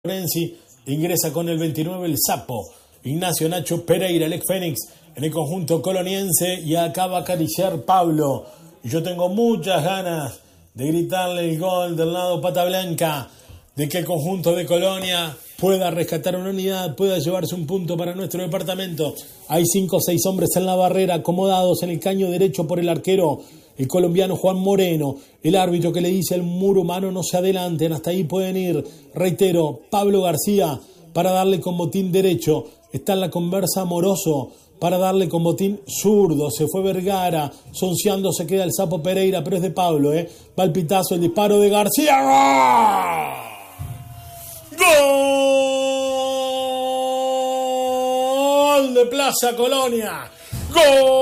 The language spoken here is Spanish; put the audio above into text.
Lorenzi, ingresa con el 29 el Sapo, Ignacio Nacho Pereira, el ex Fénix, en el conjunto coloniense, y acaba a acariciar Pablo. Y yo tengo muchas ganas de gritarle el gol del lado Pata Blanca, de que el conjunto de Colonia pueda rescatar una unidad, pueda llevarse un punto para nuestro departamento. Hay 5 o 6 hombres en la barrera, acomodados en el caño derecho por el arquero, el colombiano Juan Moreno, el árbitro que le dice al muro humano no se adelanten, hasta ahí pueden ir. Reitero, Pablo García para darle con botín derecho, está en la conversa Amoroso para darle con botín zurdo, se fue Vergara, sonceando se queda el Sapo Pereira, pero es de Pablo, va el pitazo, el disparo de García, ¡gol! ¡Gol de Plaza Colonia! ¡Gol!